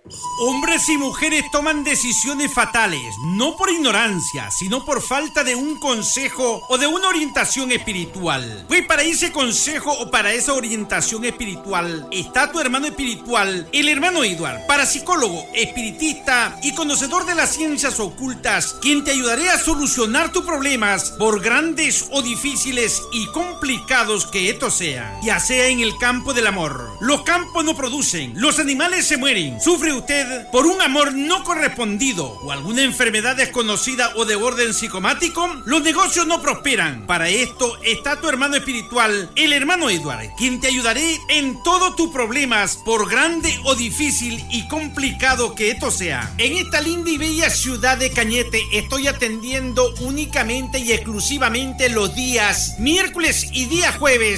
Hombres y mujeres toman decisiones fatales, no por ignorancia, sino por falta de un consejo o de una orientación espiritual. Pues para ese consejo o para esa orientación espiritual está tu hermano espiritual, el hermano Edward, parapsicólogo, espiritista y conocedor de las ciencias ocultas, quien te ayudará a solucionar tus problemas, por grandes o difíciles y complicados que estos sean, ya sea en el campo del amor. Los campos no producen, los animales se mueren. ¿Sufre usted por un amor no correspondido o alguna enfermedad desconocida o de orden psicomático? Los negocios no prosperan. Para esto está tu hermano espiritual, el hermano Edward, quien te ayudará en todos tus problemas, por grande o difícil y complicado que esto sea. En esta linda y bella ciudad de Cañete estoy atendiendo únicamente y exclusivamente los días miércoles y día jueves